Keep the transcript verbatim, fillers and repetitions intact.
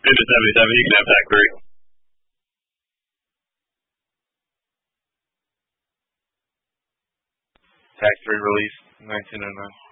to seventy-seven. You can have Pack three. Pack three release, nineteen oh nine.